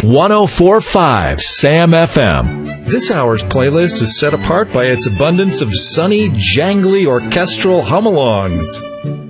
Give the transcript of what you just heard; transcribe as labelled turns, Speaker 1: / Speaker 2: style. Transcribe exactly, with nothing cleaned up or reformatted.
Speaker 1: one oh four point five SAM F M. This hour's playlist is set apart by its abundance of sunny, jangly orchestral hum-alongs.